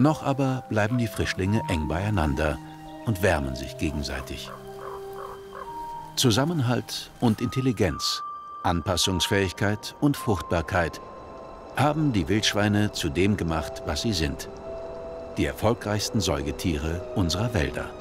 Noch aber bleiben die Frischlinge eng beieinander und wärmen sich gegenseitig. Zusammenhalt und Intelligenz, Anpassungsfähigkeit und Fruchtbarkeit haben die Wildschweine zu dem gemacht, was sie sind: die erfolgreichsten Säugetiere unserer Wälder.